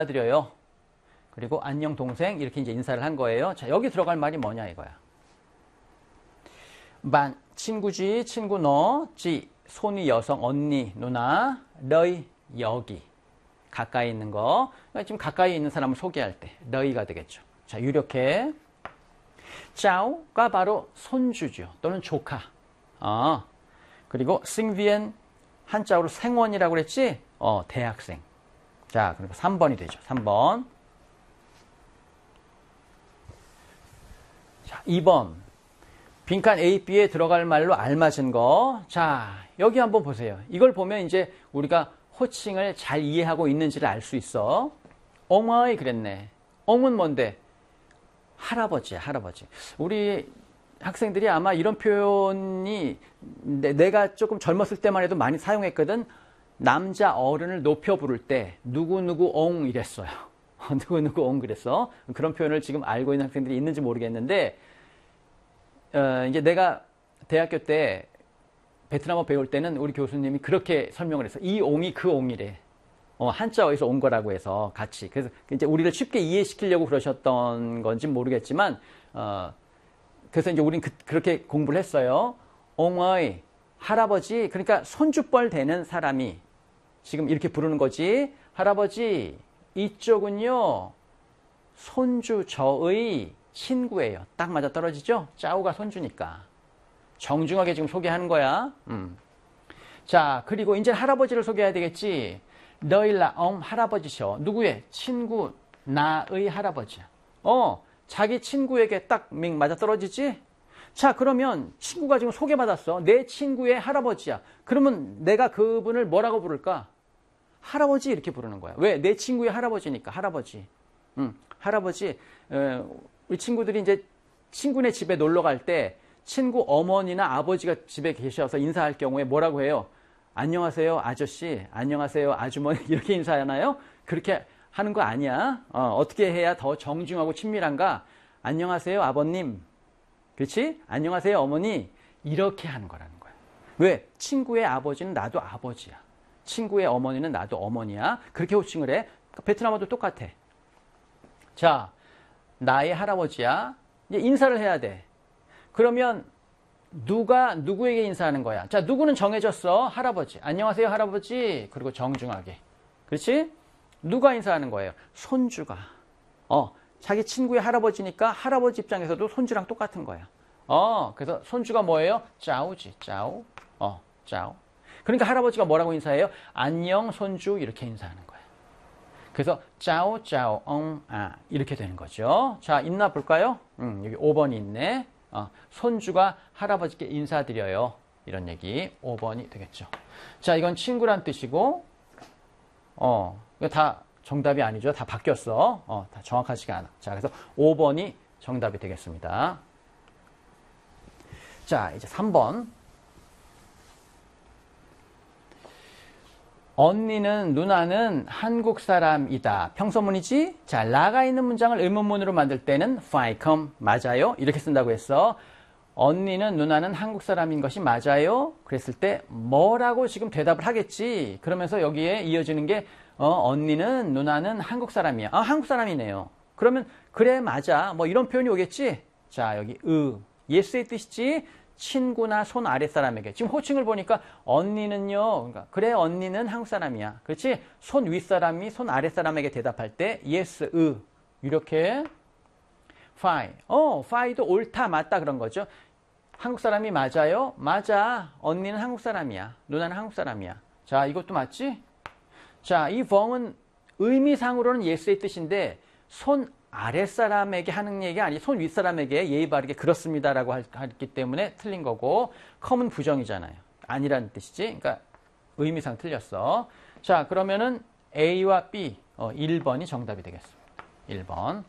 드려요. 그리고 안녕 동생 이렇게 이제 인사를 한 거예요. 자, 여기 들어갈 말이 뭐냐 이거야. 반 친구지, 친구 너, 지 손이 여성, 언니, 누나, 너희 여기 가까이 있는 거. 그러니까 지금 가까이 있는 사람을 소개할 때 너희가 되겠죠. 자, 유력해. 짜오가 바로 손주죠. 또는 조카. 그리고 싱비엔 한자어로 생원이라고 그랬지? 대학생. 자, 그러니까 3번이 되죠. 3번. 자, 2번. 빈칸 A, B에 들어갈 말로 알맞은 거. 자, 여기 한번 보세요. 이걸 보면 이제 우리가 호칭을 잘 이해하고 있는지를 알 수 있어. 엉어이 그랬네. 엉은 뭔데? 할아버지야, 할아버지. 우리 학생들이 아마 이런 표현이 내가 조금 젊었을 때만 해도 많이 사용했거든. 남자 어른을 높여 부를 때 누구누구 엉 이랬어요. 누구누구 엉 그랬어. 그런 표현을 지금 알고 있는 학생들이 있는지 모르겠는데 이제 내가 대학교 때 베트남어 배울 때는 우리 교수님이 그렇게 설명을 했어. 이 옹이 그 옹이래. 한자어에서 온 거라고 해서 같이. 그래서 이제 우리를 쉽게 이해시키려고 그러셨던 건지 모르겠지만, 그래서 이제 우린 그렇게 공부를 했어요. 옹의 할아버지, 그러니까 손주뻘 되는 사람이 지금 이렇게 부르는 거지. 할아버지, 이쪽은요, 손주 저의 친구예요. 딱 맞아 떨어지죠? 짜오가 손주니까. 정중하게 지금 소개하는 거야. 자, 그리고 이제 할아버지를 소개해야 되겠지. 너일라 할아버지셔. 누구의? 친구 나의 할아버지야. 자기 친구에게 딱 맞아 떨어지지? 자, 그러면 친구가 지금 소개받았어. 내 친구의 할아버지야. 그러면 내가 그분을 뭐라고 부를까? 할아버지 이렇게 부르는 거야. 왜? 내 친구의 할아버지니까 할아버지. 할아버지. 우리 친구들이 이제 친구네 집에 놀러 갈 때 친구 어머니나 아버지가 집에 계셔서 인사할 경우에 뭐라고 해요? 안녕하세요 아저씨, 안녕하세요 아주머니 이렇게 인사하나요? 그렇게 하는 거 아니야. 어떻게 해야 더 정중하고 친밀한가? 안녕하세요 아버님, 그렇지? 안녕하세요 어머니, 이렇게 하는 거라는 거야. 왜? 친구의 아버지는 나도 아버지야. 친구의 어머니는 나도 어머니야. 그렇게 호칭을 해. 베트남어도 똑같아. 자, 나의 할아버지야. 이제 인사를 해야 돼. 그러면 누가 누구에게 인사하는 거야? 자, 누구는 정해졌어? 할아버지. 안녕하세요, 할아버지. 그리고 정중하게. 그렇지? 누가 인사하는 거예요? 손주가. 자기 친구의 할아버지니까 할아버지 입장에서도 손주랑 똑같은 거야. 그래서 손주가 뭐예요? 짜오지, 짜오. 짜오. 그러니까 할아버지가 뭐라고 인사해요? 안녕, 손주. 이렇게 인사하는 거야. 그래서 짜오, 짜오, 이렇게 되는 거죠. 자, 있나 볼까요? 여기 5번이 있네. 손주가 할아버지께 인사드려요. 이런 얘기 5번이 되겠죠. 자, 이건 친구란 뜻이고, 이거 다 정답이 아니죠. 다 바뀌었어. 다 정확하지가 않아. 자, 그래서 5번이 정답이 되겠습니다. 자, 이제 3번. 언니는, 누나는 한국 사람이다. 평서문이지? 자, 라가 있는 문장을 의문문으로 만들 때는 phải 맞아요? 이렇게 쓴다고 했어. 언니는, 누나는 한국 사람인 것이 맞아요? 그랬을 때 뭐라고 지금 대답을 하겠지? 그러면서 여기에 이어지는 게 언니는, 누나는 한국 사람이야. 한국 사람이네요. 그러면 그래, 맞아. 뭐 이런 표현이 오겠지? 자, 여기 yes의 뜻이지? 친구나 손 아랫사람에게. 지금 호칭을 보니까 언니는요. 그러니까 그래, 언니는 한국 사람이야. 그렇지? 손 윗사람이 손 아랫사람에게 대답할 때 yes, 이렇게 fine. fine도 옳다, 맞다 그런 거죠. 한국 사람이 맞아요? 맞아. 언니는 한국 사람이야. 누나는 한국 사람이야. 자, 이것도 맞지? 자, 이 vong은 의미상으로는 yes의 뜻인데 손 아랫사람에게 하는 얘기가 아니고 손 윗사람에게 예의 바르게 그렇습니다라고 했기 때문에 틀린 거고, come은 부정이잖아요. 아니라는 뜻이지. 그러니까 의미상 틀렸어. 자, 그러면은 A와 B 1번이 정답이 되겠습니다. 1번.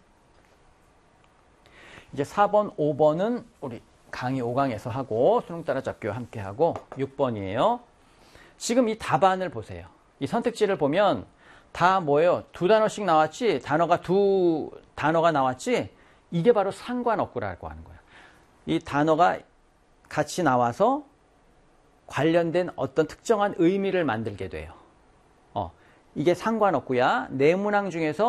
이제 4번, 5번은 우리 강의 5강에서 하고 수능 따라잡기와 함께 하고 6번이에요. 지금 이 답안을 보세요. 이 선택지를 보면 다 뭐예요? 두 단어씩 나왔지? 두 단어가 나왔지? 이게 바로 상관없구라고 하는 거야. 이 단어가 같이 나와서 관련된 어떤 특정한 의미를 만들게 돼요. 이게 상관없구야. 네 문항 중에서